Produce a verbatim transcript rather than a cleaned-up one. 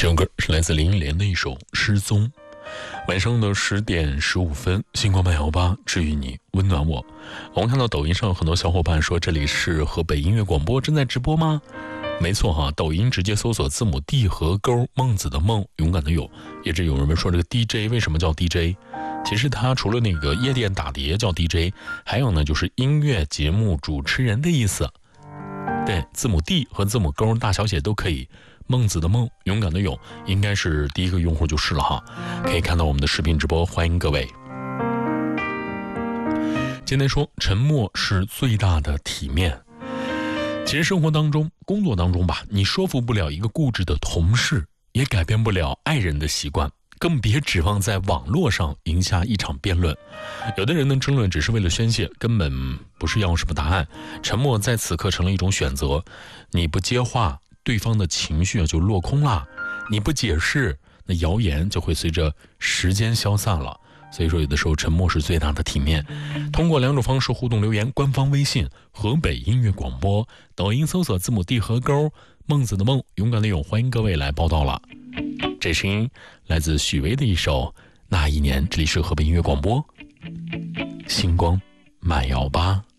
这首歌是来自林忆莲的一首《失踪》。晚上的十点十五分，星光漫游吧，治愈你，温暖我。我们看到抖音上有很多小伙伴说，这里是河北音乐广播，正在直播吗？没错哈，抖音直接搜索字母 D 和勾，孟子的孟，勇敢的勇。也是有人们说这个 D J 为什么叫 D J？ 其实它除了那个夜店打碟叫 D J， 还有呢就是音乐节目主持人的意思。对，字母 D 和字母勾大小写都可以。孟子的孟，勇敢的勇，应该是第一个用户就是了哈。可以看到我们的视频直播，欢迎各位。今天说沉默是最大的体面。其实生活当中、工作当中吧，你说服不了一个固执的同事，也改变不了爱人的习惯，更别指望在网络上赢下一场辩论。有的人的争论只是为了宣泄，根本不是要什么答案。沉默在此刻成了一种选择，你不接话，对方的情绪就落空了，你不解释，那谣言就会随着时间消散了。所以说有的时候沉默是最大的体面。通过两种方式互动留言，官方微信河北音乐广播，抖音搜索字母 D 和勾，孟子的孟，勇敢的勇，欢迎各位来报道了。这声音来自许巍的一首那一年，这里是河北音乐广播，星光慢摇吧。